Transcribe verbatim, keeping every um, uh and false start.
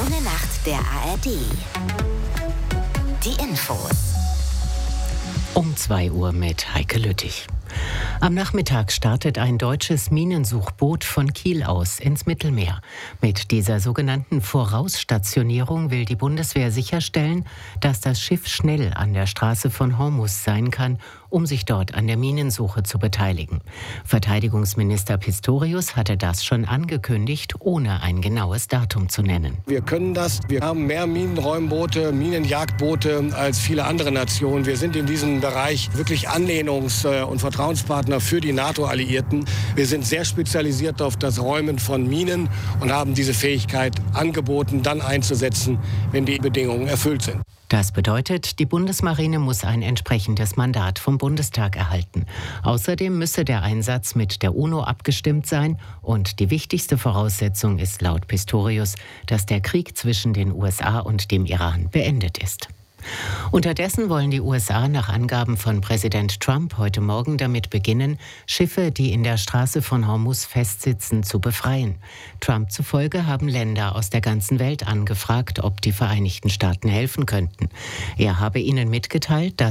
Junge Nacht der A R D. Die Infos. Um zwei Uhr mit Heike Lüttich. Am Nachmittag startet ein deutsches Minensuchboot von Kiel aus ins Mittelmeer. Mit dieser sogenannten Vorausstationierung will die Bundeswehr sicherstellen, dass das Schiff schnell an der Straße von Hormuz sein kann, um sich dort an der Minensuche zu beteiligen. Verteidigungsminister Pistorius hatte das schon angekündigt, ohne ein genaues Datum zu nennen. Wir können das. Wir haben mehr Minenräumboote, Minenjagdboote als viele andere Nationen. Wir sind in diesem Bereich wirklich Anlehnungs- und Vertrauenspartner für die NATO-Alliierten. Wir sind sehr spezialisiert auf das Räumen von Minen und haben diese Fähigkeit angeboten, dann einzusetzen, wenn die Bedingungen erfüllt sind. Das bedeutet, die Bundesmarine muss ein entsprechendes Mandat vom Bundestag erhalten. Außerdem müsse der Einsatz mit der UNO abgestimmt sein und die wichtigste Voraussetzung ist laut Pistorius, dass der Krieg zwischen den U S A und dem Iran beendet ist. Unterdessen wollen die U S A nach Angaben von Präsident Trump heute Morgen damit beginnen, Schiffe, die in der Straße von Hormuz festsitzen, zu befreien. Trump zufolge haben Länder aus der ganzen Welt angefragt, ob die Vereinigten Staaten helfen könnten. Er habe ihnen mitgeteilt, dass